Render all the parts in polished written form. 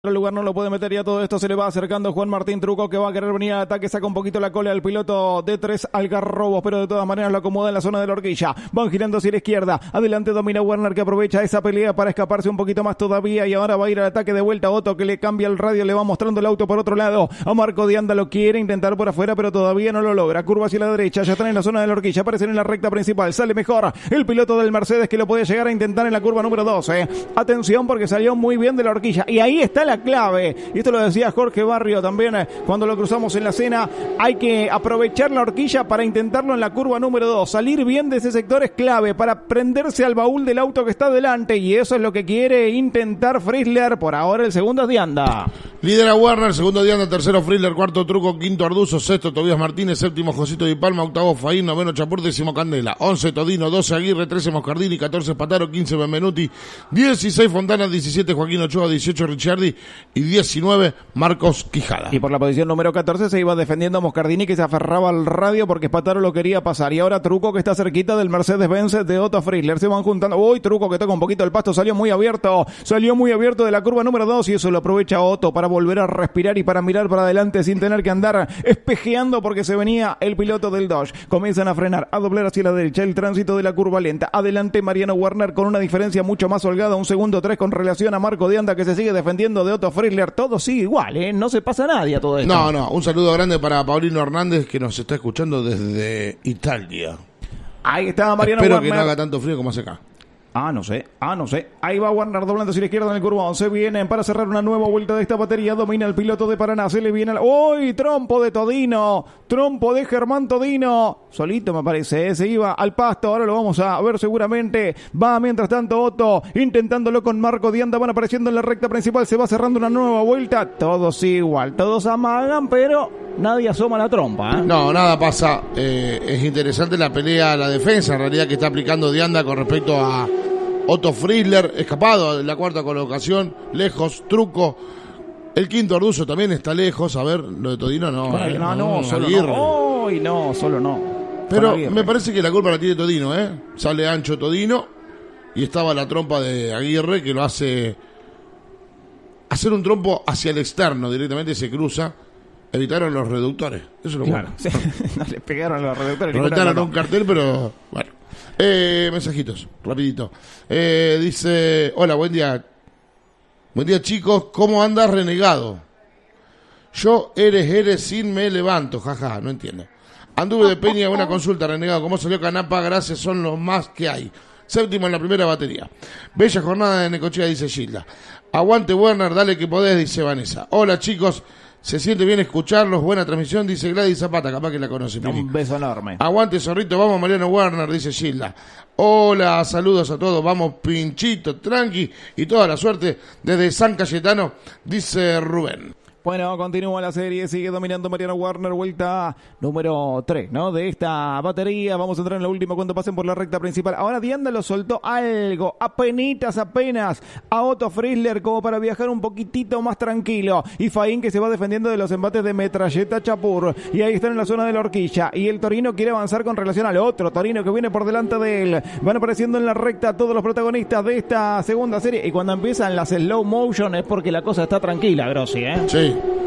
El lugar no lo puede meter, ya todo esto se le va acercando Juan Martín Truco, que va a querer venir al ataque, saca un poquito la cola al piloto de 3 Algarrobos, pero de todas maneras lo acomoda en la zona de la horquilla. Van girando hacia la izquierda, adelante domina Werner, que aprovecha esa pelea para escaparse un poquito más todavía, y ahora va a ir al ataque de vuelta. Otto, que le cambia el radio, le va mostrando el auto por otro lado a Marco de Anda, lo quiere intentar por afuera, pero todavía no lo logra. Curva hacia la derecha, ya están en la zona de la horquilla, aparecen en la recta principal, sale mejor el piloto del Mercedes, que lo puede llegar a intentar en la curva número 12. Atención, porque salió muy bien de la horquilla, y ahí está la clave. Y esto lo decía Jorge Barrio también cuando lo cruzamos en la cena. Hay que aprovechar la horquilla para intentarlo en la curva número 2. Salir bien de ese sector es clave para prenderse al baúl del auto que está delante. Y eso es lo que quiere intentar Frizzler. Por ahora el segundo es de Anda. Lidera Werner, segundo de Anda, tercero Frizzler, cuarto Truco, quinto Arduzo, sexto Tobías Martínez, séptimo Josito Di Palma, octavo Faín, noveno Chapur, décimo Candela, 11 Todino, 12 Aguirre, 13 Moscardini, 14 Pataro, 15 Benvenuti, 16 Fontana, 17 Joaquín Ochoa, 18 Ricciardi y 19 Marcos Quijada. Y por la posición número 14 se iba defendiendo Moscardini, que se aferraba al radio porque Pataro lo quería pasar. Y ahora Truco, que está cerquita del Mercedes-Benz de Otto Frizzler. Se van juntando. Uy, Truco, que toca un poquito el pasto, salió muy abierto de la curva número 2, y eso lo aprovecha Otto para volver a respirar y para mirar para adelante sin tener que andar espejeando, porque se venía el piloto del Dodge. Comienzan a frenar, a doblar hacia la derecha el tránsito de la curva lenta. Adelante Mariano Werner con una diferencia mucho más holgada, 1 segundo 3 con relación a Marco de Anda, que se sigue defendiendo de Otto Frizzler. Todo sigue igual, no se pasa nadie a todo esto. No, un saludo grande para Paulino Hernández, que nos está escuchando desde Italia. Ahí está Mariano Espero Werner. que no haga tanto frío como hace acá. No sé. Ahí va Werner doblando hacia la izquierda en el curva 11. Vienen para cerrar una nueva vuelta de esta batería. Domina el piloto de Paraná. Se le viene ¡Uy! Trompo de Todino. Trompo de Germán Todino. Solito me parece. Se iba al pasto. Ahora lo vamos a ver seguramente. Va mientras tanto Otto intentándolo con Marco de Anda. Van apareciendo en la recta principal. Se va cerrando una nueva vuelta. Todos igual. Todos amagan, pero nadie asoma la trompa. No, nada pasa. Es interesante la pelea, la defensa en realidad que está aplicando de Anda con respecto a Otto Frizzler, escapado de la cuarta colocación, lejos, Truco. El quinto Arduzo también está lejos. A ver, lo de Todino no. Solo no. Solo no. Pero me parece que la culpa la tiene Todino, Sale ancho Todino y estaba la trompa de Aguirre, que lo hace hacer un trompo hacia el externo, directamente se cruza. Evitaron los reductores. Eso es lo bueno. Sí. No le pegaron los reductores. Reventaron un cartel, pero bueno. Mensajitos, rapidito. Dice, hola, buen día. Buen día, chicos. ¿Cómo andas, renegado? Yo eres sin me levanto, jaja, no entiendo. Anduve de Peña, una consulta, renegado. ¿Cómo salió Canapa? Gracias, son los más que hay. Séptimo en la primera batería. Bella jornada de Necochea, dice Gilda. Aguante Werner, dale que podés, dice Vanessa. Hola, chicos. Se siente bien escucharlos, buena transmisión, dice Gladys Zapata, capaz que la conoce. Un beso enorme. Aguante Zorrito, vamos Mariano Werner, dice Gilda. Hola, saludos a todos, vamos Pinchito, tranqui y toda la suerte desde San Cayetano, dice Rubén. Bueno, continúa la serie, sigue dominando Mariano Werner, vuelta número 3, ¿no? De esta batería. Vamos a entrar en la última cuando pasen por la recta principal. Ahora Dianda lo soltó algo, apenas, a Otto Frizzler, como para viajar un poquitito más tranquilo. Y Faín, que se va defendiendo de los embates de Metralleta Chapur. Y ahí están en la zona de la horquilla. Y el Torino quiere avanzar con relación al otro Torino que viene por delante de él. Van apareciendo en la recta todos los protagonistas de esta segunda serie. Y cuando empiezan las slow motion es porque la cosa está tranquila, Grossi, Sí.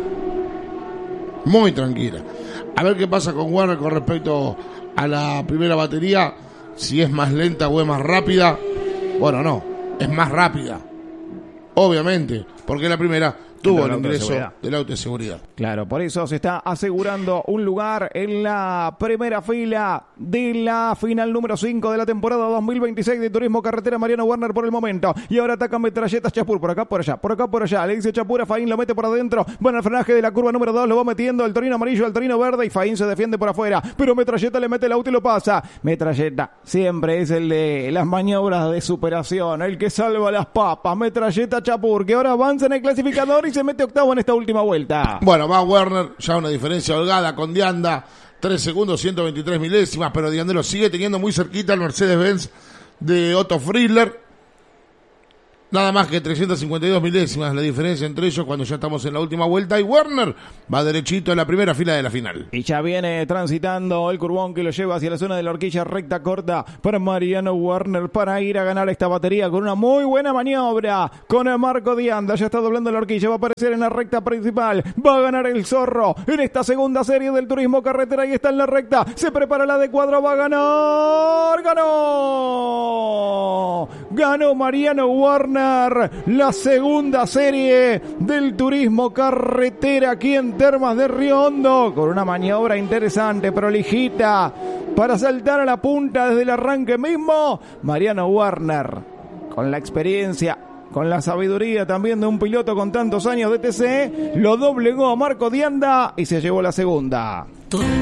Muy tranquila. A ver qué pasa con Werner con respecto a la primera batería. Si es más lenta o es más rápida. Bueno, no, es más rápida. Obviamente, porque la primera tuvo el ingreso del auto de seguridad. Claro, por eso se está asegurando un lugar en la primera fila de la final número 5 de la temporada 2026 de Turismo Carretera Mariano Werner por el momento. Y ahora ataca Metralletas Chapur, por acá, por allá. Le dice Chapur a Faín, lo mete por adentro. Bueno, el frenaje de la curva número 2 lo va metiendo el Torino amarillo al Torino verde y Faín se defiende por afuera. Pero Metralleta le mete el auto y lo pasa. Metralleta siempre es el de las maniobras de superación, el que salva las papas. Metralleta Chapur, que ahora avanza en el clasificador y se mete octavo en esta última vuelta. Bueno, va Werner, ya una diferencia holgada con Dianda, 3 segundos, 123 milésimas, pero Dianda lo sigue teniendo muy cerquita el Mercedes-Benz de Otto Frizzler. Nada más que 352 milésimas la diferencia entre ellos cuando ya estamos en la última vuelta y Werner va derechito en la primera fila de la final. Y ya viene transitando el curbón que lo lleva hacia la zona de la horquilla, recta corta para Mariano Werner para ir a ganar esta batería con una muy buena maniobra con el Marco de Anda. Ya está doblando la horquilla, va a aparecer en la recta principal, va a ganar el Zorro en esta segunda serie del turismo carretera y está en la recta, se prepara la de Cuadro, va a ganar, ganó Mariano Werner la segunda serie del turismo carretera aquí en Termas de Río Hondo, con una maniobra interesante, prolijita, para saltar a la punta desde el arranque mismo. Mariano Werner, con la experiencia, con la sabiduría también de un piloto con tantos años de TC, lo doblegó a Marco de Anda y se llevó la segunda.